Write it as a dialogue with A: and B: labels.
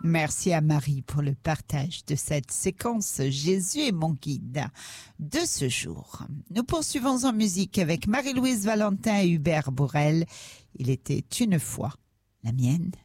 A: Merci à Marie pour le partage de cette séquence Jésus est mon guide de ce jour. Nous poursuivons en musique avec Marie-Louise Valentin et Hubert Bourrel. Il était une fois la mienne.